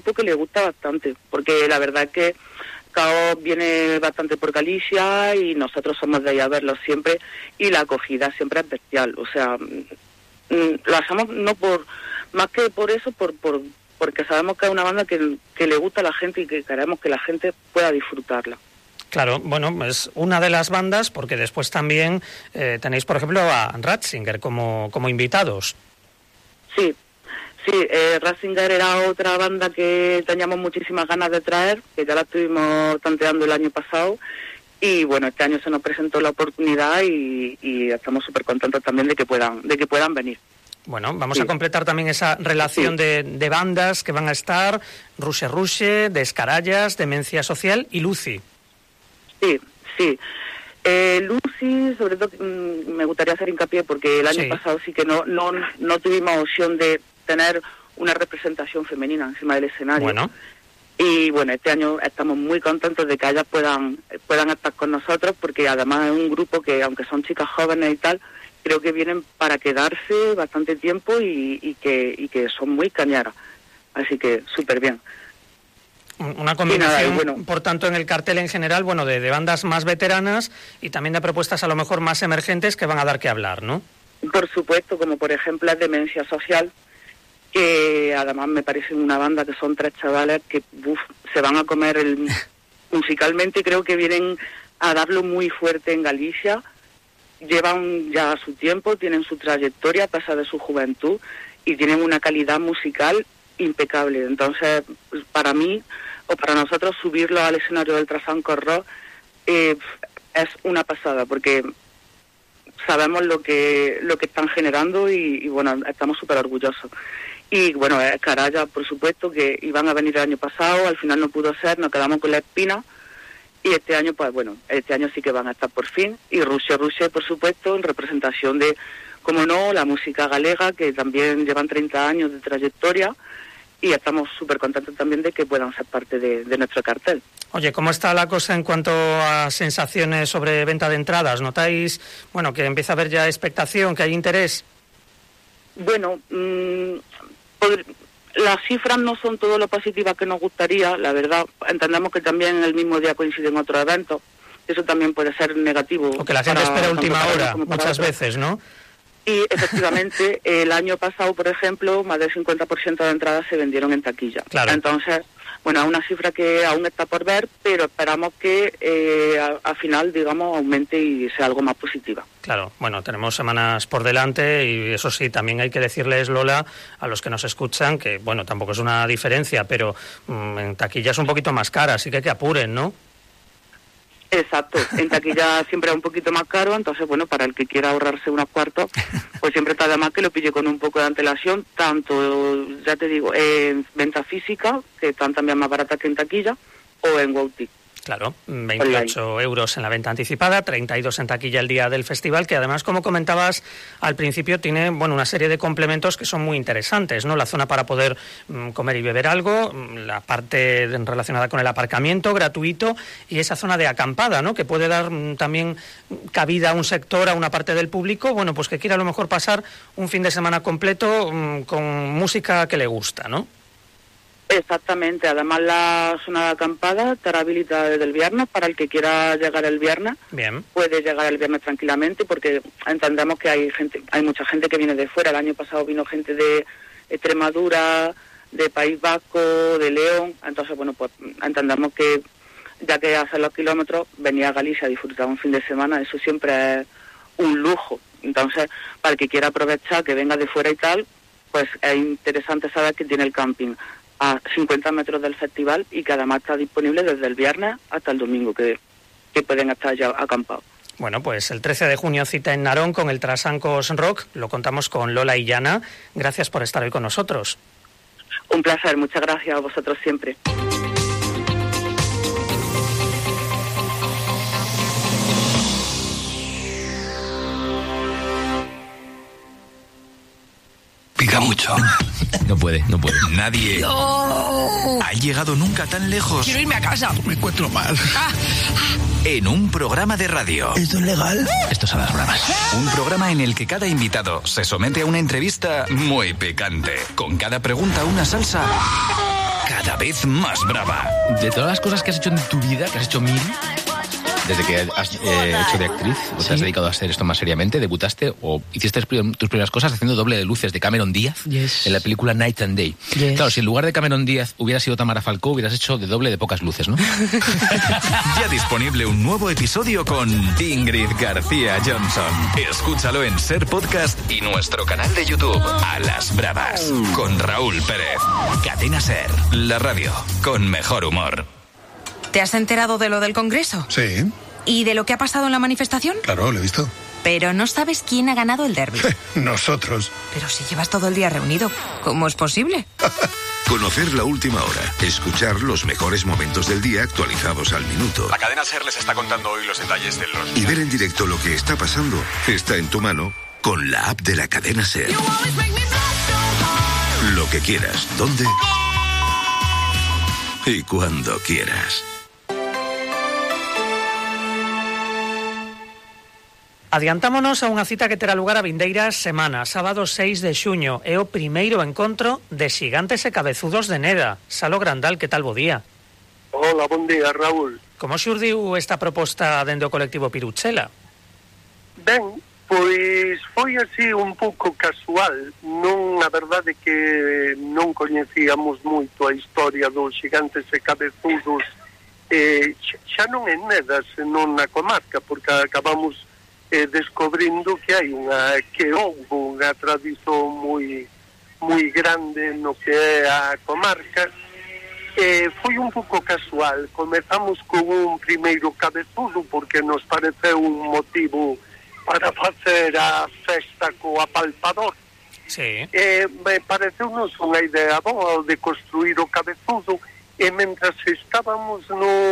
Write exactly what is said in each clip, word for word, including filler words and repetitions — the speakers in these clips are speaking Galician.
grupo que le gusta bastante, porque la verdad es que Caos viene bastante por Galicia y nosotros somos de ahí a verlos siempre, y la acogida siempre es bestial. O sea, mm, lo hacemos no por, más que por eso, por, por porque sabemos que es una banda que, que le gusta a la gente y que queremos que la gente pueda disfrutarla. Claro, bueno, es una de las bandas, porque después también eh, tenéis, por ejemplo, a Ratzinger como, como invitados. Sí, sí, eh, Ratzinger era otra banda que teníamos muchísimas ganas de traer, que ya la estuvimos tanteando el año pasado, y bueno, este año se nos presentó la oportunidad y, y estamos súper contentos también de que puedan, de que puedan venir. Bueno, vamos sí. a completar también esa relación sí. de, de bandas que van a estar: Ruxe Ruxe, Descarallas, Demencia Social y Lucy. Sí, sí. Eh, Lucy, sobre todo, mmm, me gustaría hacer hincapié porque el año sí. pasado sí que no, no, no tuvimos opción de tener una representación femenina encima del escenario. Bueno. Y bueno, este año estamos muy contentos de que ellas puedan, puedan estar con nosotros, porque además es un grupo que, aunque son chicas jóvenes y tal, creo que vienen para quedarse bastante tiempo y, y, que, y que son muy cañeras. Así que súper bien. Una combinación, nada, bueno, por tanto, en el cartel en general, bueno, de, de bandas más veteranas y también de propuestas a lo mejor más emergentes que van a dar que hablar, ¿no? Por supuesto, como por ejemplo la Demencia Social, que además me parece una banda que son tres chavales que uf, se van a comer el musicalmente, creo que vienen a darlo muy fuerte en Galicia, llevan ya su tiempo, tienen su trayectoria a pesar de su juventud y tienen una calidad musical impecable. Entonces, para mí, o para nosotros, subirlo al escenario del Trasanco Rock eh, es una pasada, porque sabemos lo que lo que están generando y, y bueno, estamos súper orgullosos. Y bueno, Caralla, por supuesto, que iban a venir el año pasado, al final no pudo ser, nos quedamos con la espina, y este año, pues bueno, este año sí que van a estar por fin, y Ruxe Ruxe, por supuesto, en representación de, como no, la música galega, que también llevan treinta años de trayectoria, y estamos súper contentos también de que puedan ser parte de, de nuestro cartel. Oye, ¿cómo está la cosa en cuanto a sensaciones sobre venta de entradas? ¿Notáis, bueno, que empieza a haber ya expectación, que hay interés? Bueno, mmm, pod- las cifras no son todo lo positivas que nos gustaría, la verdad. Entendemos que también el mismo día coinciden otros eventos. Eso también puede ser negativo. O que la gente para, espera a última hora, muchas otros. veces, ¿no? Y efectivamente, el año pasado, por ejemplo, más del cincuenta por ciento de entradas se vendieron en taquilla. Claro. Entonces, bueno, es una cifra que aún está por ver, pero esperamos que eh, al final, digamos, aumente y sea algo más positiva. Claro, bueno, tenemos semanas por delante y eso sí, también hay que decirles, Lola, a los que nos escuchan, que bueno, tampoco es una diferencia, pero mmm, en taquilla es un poquito más cara, así que que apuren, ¿no? Exacto, en taquilla siempre es un poquito más caro, entonces bueno, para el que quiera ahorrarse unos cuartos, pues siempre está de más que lo pille con un poco de antelación, tanto, ya te digo, en venta física, que están también más baratas que en taquilla, o en Wouti. Claro, veintiocho euros en la venta anticipada, treinta y dos en taquilla el día del festival, que además, como comentabas al principio, tiene bueno una serie de complementos que son muy interesantes, ¿no? La zona para poder mm, comer y beber algo, la parte relacionada con el aparcamiento gratuito y esa zona de acampada, ¿no? Que puede dar mm, también cabida a un sector, a una parte del público, bueno, pues que quiera a lo mejor pasar un fin de semana completo mm, con música que le gusta, ¿no? Exactamente, además la zona de acampada estará habilitada desde el viernes para el que quiera llegar el viernes. Bien. Puede llegar el viernes tranquilamente porque entendemos que hay gente, hay mucha gente que viene de fuera. El año pasado vino gente de Extremadura, de País Vasco, de León. Entonces, bueno, pues entendemos que ya que hacen los kilómetros, venir a Galicia a disfrutar un fin de semana, eso siempre es un lujo. Entonces, para el que quiera aprovechar, que venga de fuera y tal, pues es interesante saber que tiene el camping a cincuenta metros del festival y que además está disponible desde el viernes hasta el domingo, que, que pueden estar ya acampados. Bueno, pues el trece de junio cita en Narón con el Trasancos Rock, lo contamos con Lola y Yana. Gracias por estar hoy con nosotros. Un placer, muchas gracias a vosotros siempre. Pica mucho. No puede, no puede. Nadie No. ha llegado nunca tan lejos. Quiero irme a casa. Me encuentro mal. Ah. En un programa de radio. ¿Esto es legal? Estos son las bromas. Un programa en el que cada invitado se somete a una entrevista muy picante. Con cada pregunta una salsa cada vez más brava. De todas las cosas que has hecho en tu vida, que has hecho mil, desde que has eh, hecho de actriz, o te ¿Sí? has dedicado a hacer esto más seriamente, debutaste o hiciste tus primeras cosas haciendo doble de luces de Cameron Díaz Yes. en la película Night and Day. Yes. Claro, si en lugar de Cameron Díaz hubiera sido Tamara Falcó, hubieras hecho de doble de pocas luces, ¿no? Ya disponible un nuevo episodio con Ingrid García Johnson. Escúchalo en Ser Podcast y nuestro canal de YouTube, A las Bravas, con Raúl Pérez. Cadena Ser, la radio con mejor humor. ¿Te has enterado de lo del Congreso? Sí, ¿Y de lo que ha pasado en la manifestación? claro, lo he visto. Pero no sabes quién ha ganado el derbi. Nosotros. Pero si llevas todo el día reunido, ¿cómo es posible? Conocer la última hora, escuchar los mejores momentos del día actualizados al minuto La cadena SER les está contando hoy los detalles de los... y ver en directo lo que está pasando está en tu mano con la app de la cadena SER. Lo que quieras, dónde y cuando quieras. Adiantámonos a unha cita que terá lugar a vindeiras semanas. Sábado seis de xuño é o primeiro encontro de Xigantes e Cabezudos de Neda. Salo Grandal, que tal, bo día? Hola, bon día, Raúl. Como xurdiu esta proposta dende o colectivo Piruchela? Ben, pois foi así un pouco casual. Non, a verdade que non coñecíamos moito a historia dos Xigantes e Cabezudos, eh, xa non en Neda, senón na comarca, porque acabamos eh, descobrindo que hai unha que houve unha tradición moi moi grande no que é a comarca. Eh, foi un pouco casual. Comezamos con un primeiro cabezudo porque nos pareceu un motivo para facer a festa co apalpador. Sí. Eh, me pareceu-nos unha idea boa de construir o cabezudo, e mentras estábamos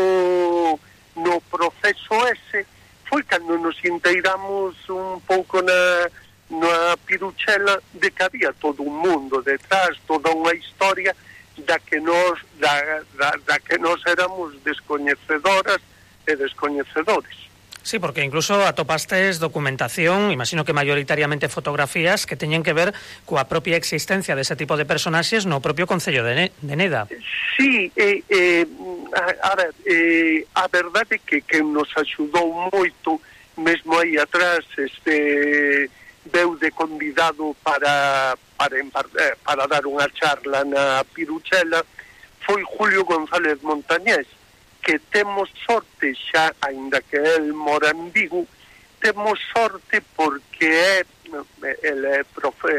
no, no proceso ese, foi cando nos inteiramos un pouco na, na Piruchela de que había todo un mundo detrás, toda unha historia da que nos, da, da, da que nos éramos descoñecedoras e descoñecedores. Sí, porque incluso atopastes documentación, imagino que mayoritariamente fotografías, que teñen que ver coa propia existencia dese tipo de personaxes no propio Concello de, ne- de Neda. Sí, eh, eh, a, a ver, eh, a verdade que que nos axudou moito, mesmo aí atrás, este, veu de convidado para, para, para, para dar unha charla na Piruchela, foi Julio González Montañés, que temos sorte xa, aínda que el mora en Vigo, temos sorte porque é, ele é profe,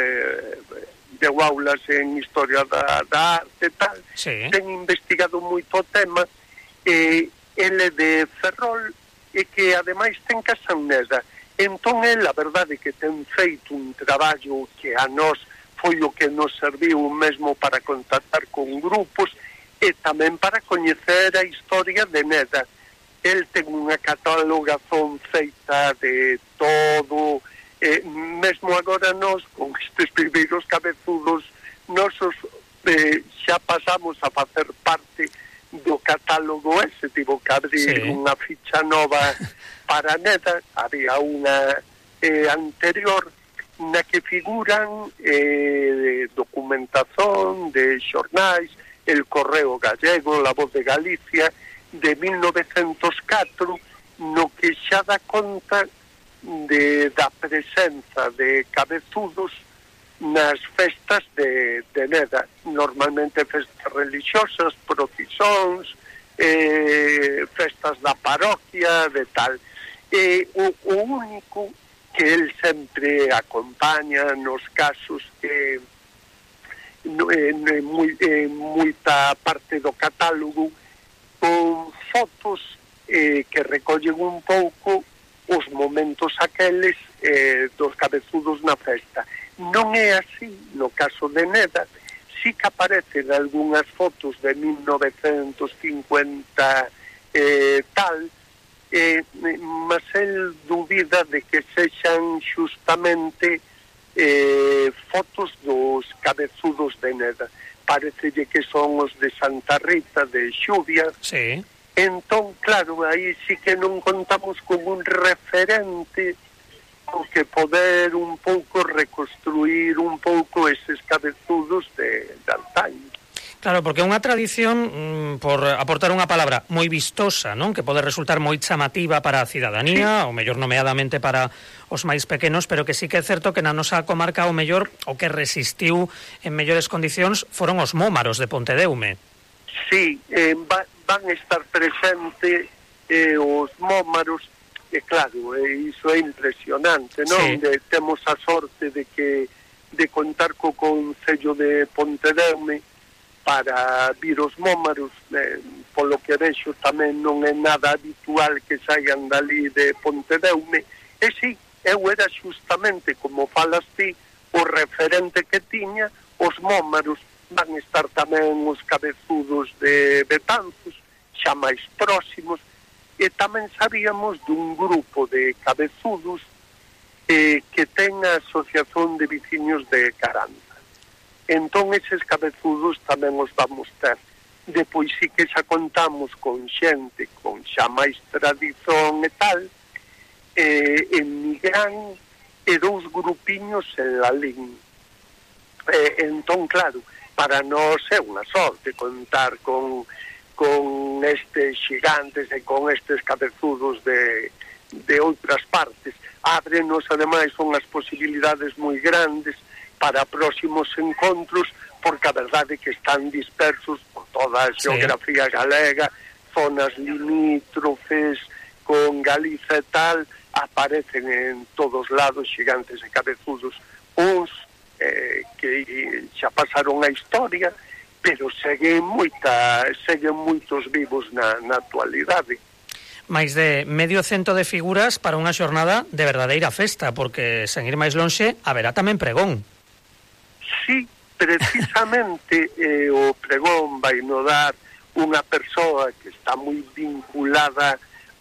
deu aulas en Historia da, da Arte e tal, Sí. ten investigado moito o tema, e ele de Ferrol, e que ademais ten casa en Neda. Entón, el, a verdade que ten feito un traballo que a nós foi o que nos serviu mesmo para contactar con grupos, e tamén para coñecer a historia de Neda. El ten unha catalogazón feita de todo, eh, mesmo agora nós, con estes primeiros cabezudos nosos, eh, xa pasamos a facer parte do catálogo ese, tivo que abrir Sí. unha ficha nova para Neda, había unha eh, anterior na que figuran eh, documentación de xornais, El Correo Gallego, La Voz de Galicia, de mil novecentos catro, no que xa dá conta de, da presenza de cabezudos nas festas de, de Neda, normalmente festas religiosas, procesións, eh, festas da parroquia, de tal. E o, o único que el sempre acompaña nos casos que en, en, moi, en moita parte do catálogo con fotos eh, que recollen un pouco os momentos aqueles eh, dos cabezudos na festa. Non é así no caso de Neda, sí que aparecen algunhas fotos de mil novecentos cincuenta eh, tal, eh, mas el dubida de que sexan xustamente eh, fotos dos cabezudos de Neda. Parecelle que son os de Santa Rita, de Xuvia. Sí. Entón, claro, aí sí que non contamos con un referente o que poder un pouco reconstruir un pouco eses cabezudos de, de antaño. Claro, porque é unha tradición, mm, por aportar unha palabra, moi vistosa, non? Que pode resultar moi chamativa para a cidadanía, sí. ou mellor nomeadamente para os máis pequenos, pero que sí que é certo que na nosa comarca o mellor o que resistiu en mellores condicións foron os mómaros de Pontedeume. Sí, eh, va, van estar presentes eh, os mómaros, e claro, eh, iso é impresionante, non? Sí. De, temos a sorte de que de contar co Concello de Pontedeume para vir os mómaros, eh, polo que vexo tamén non é nada habitual que saian dali de Pontedeume, e si, eu era justamente, como falas ti, o referente que tiña, os mómaros. Van estar tamén os cabezudos de Betanzos, xa máis próximos, e tamén sabíamos dun grupo de cabezudos eh, que ten a Asociación de Veciños de Caranza. Entón, eses cabezudos tamén os vamos ter. Depois sí que xa contamos con xente con xa máis tradición e tal, eh, en Migrán e dous grupiños en Lalín. Eh, entón, claro, para nós é unha sorte contar con, con estes xigantes e con estes cabezudos de, de outras partes. Ábrenos, ademais, unhas posibilidades moi grandes para próximos encontros, porque a verdade é que están dispersos por toda a xeografía sí. galega, zonas limítrofes con Galiza e tal, aparecen en todos lados xigantes e cabezudos, uns eh, que xa pasaron a historia, pero seguen moita, seguen moitos vivos na, na actualidade. Máis de medio cento de figuras para unha xornada de verdadeira festa, porque, sen ir máis lonxe, haberá tamén pregón. Sí, precisamente eh, o pregón vai no dar unha persoa que está moi vinculada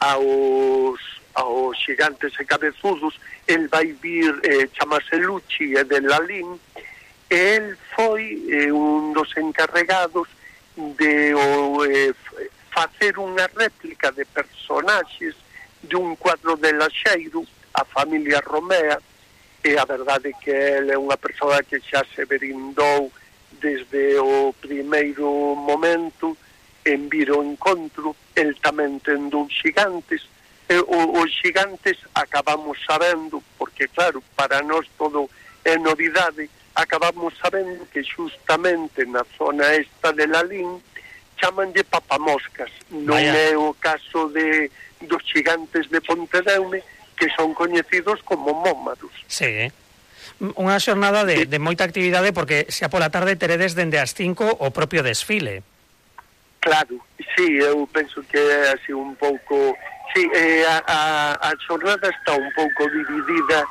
aos, aos xigantes e cabezudos. El vai vir, eh, chamase Luchi, e de Lalín, e el foi eh, un dos encarregados de o, eh, facer unha réplica de personaxes de un cuadro de Laxeiro, a familia Romea. E a verdade que ele é unha persoa que xa se brindou desde o primeiro momento en vir ao encontro. El tamén ten dous xigantes, e o, os xigantes acabamos sabendo, porque claro, para nós todo é novidade, acabamos sabendo que justamente na zona esta de Lalín chamanlle papamoscas. Non Vaya. É o caso de dos xigantes de Pontedeume, que son coñecidos como mómaros. Sí, unha xornada de, de moita actividade, porque xa pola tarde teredes dende as cinco o propio desfile. Claro, sí, eu penso que é así un pouco... Sí, eh, a, a, a xornada está un pouco dividida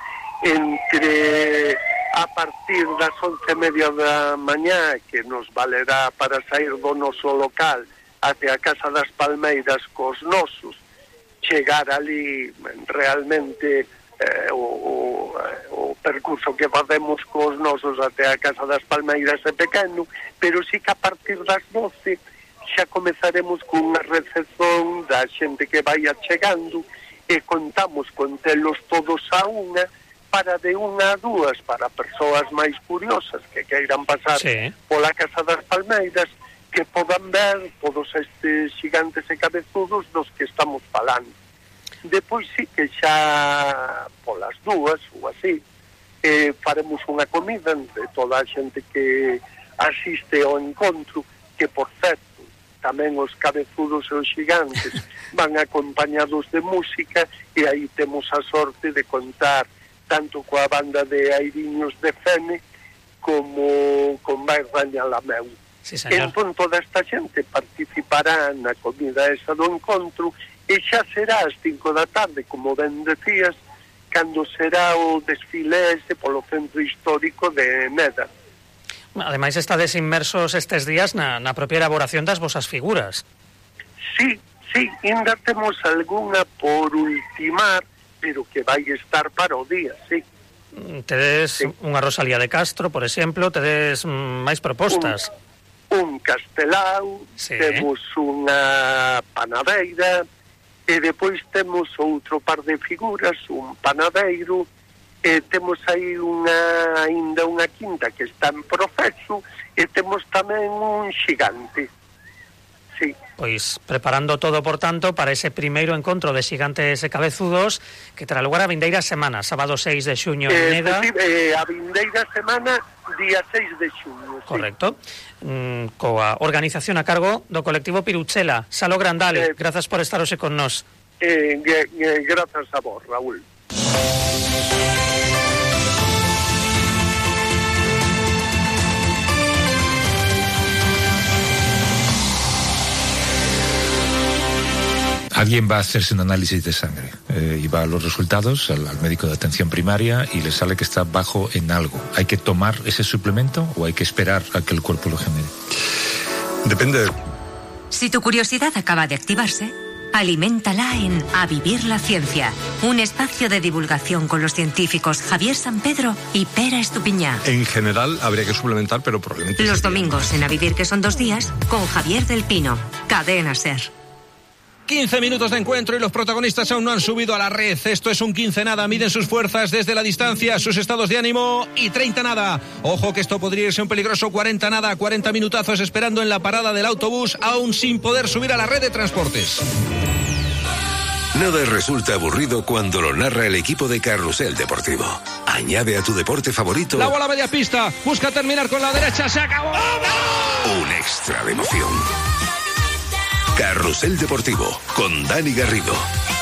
entre a partir das once e media da mañá, que nos valerá para sair do noso local até a Casa das Palmeiras cos nosos, chegar ali realmente eh, o, o, o percurso que facemos cos nosos até a Casa das Palmeiras é pequeno, pero sí que a partir das doce xa comezaremos con unha recepción da xente que vai chegando, e contamos con telos todos a unha, para de unha a dúas, para persoas máis curiosas que queiran pasar sí. pola Casa das Palmeiras, que podan ver todos estes xigantes e cabezudos dos que estamos falando. Depois sí que xa polas dúas ou así eh, faremos unha comida entre toda a xente que asiste ao encontro, que por certo tamén os cabezudos e os xigantes van acompañados de música, e aí temos a sorte de contar tanto coa banda de Airiños de Fene como con Vai Raña Lameu. Sí, entón toda esta xente participará na comida esa do encontro, e xa será ás cinco da tarde, como ben decías, cando será o desfile ese polo centro histórico de Neda. Ademais, estades inmersos estes días na, na propia elaboración das vosas figuras. Sí, sí, ainda temos algunha por ultimar, pero que vai estar para o día, sí. Tedes sí. unha Rosalía de Castro, por exemplo, tedes mm, máis propostas. Un, un Castelao, sí. Temos unha Panadeira, e depois temos outro par de figuras, un panadeiro eh, temos aí unha ainda unha quinta que está en proceso e temos tamén un xigante. Sí. Pois preparando todo, por tanto, para ese primeiro encontro de Xigantes e Cabezudos que terá lugar a vindeira semana, sábado seis de xuño en Neda. Eh, a vindeira semana, día seis de xuño. Correcto. Sí. Mm, coa organización a cargo do colectivo Piruchela. Salo Grandal, eh, grazas por estar hoxe con nós. Eh, eh, eh, grazas a vos, Raúl. Alguien va a hacerse un análisis de sangre eh, y va a los resultados al, al médico de atención primaria y le sale que está bajo en algo. ¿Hay que tomar ese suplemento o hay que esperar a que el cuerpo lo genere? Depende. Si tu curiosidad acaba de activarse, aliméntala en A Vivir la Ciencia, un espacio de divulgación con los científicos Javier San Pedro y Pera Estupiñá. En general habría que suplementar, pero probablemente... Los domingos en A Vivir, que son dos días, con Javier del Pino, Cadena SER. quince minutos de encuentro y los protagonistas aún no han subido a la red. Esto es un quince nada. Miden sus fuerzas desde la distancia, sus estados de ánimo y treinta nada. Ojo que esto podría irse un peligroso cuarenta nada. cuarenta minutazos esperando en la parada del autobús, aún sin poder subir a la red de transportes. Nada resulta aburrido cuando lo narra el equipo de Carrusel Deportivo. Añade a tu deporte favorito... La bola media pista. Busca terminar con la derecha. ¡Se acabó! Un extra de emoción. Carrusel Deportivo, con Dani Garrido.